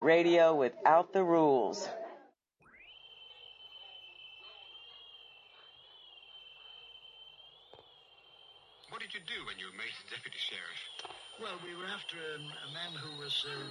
Radio without the rules. What did you do when you were made deputy sheriff? Well, we were after a man who was